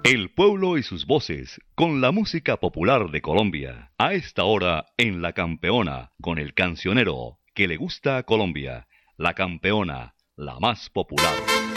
El pueblo y sus voces, con la música popular de Colombia. A esta hora, en La Campeona, con el cancionero que le gusta a Colombia. La Campeona, la más popular.